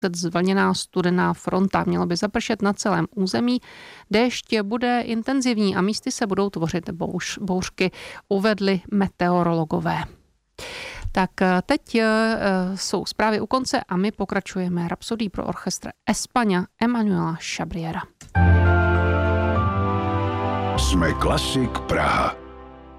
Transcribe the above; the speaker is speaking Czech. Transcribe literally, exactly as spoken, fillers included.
zvlněná studená fronta. Mělo by zapršet na celém území. Déšť bude intenzivní a místy se budou tvořit bouř, bouřky, uvedli meteorologové. Tak teď jsou zprávy u konce a my pokračujeme rapsodí pro orchestr España Emanuela Chabriera. Jsme Klasik Praha.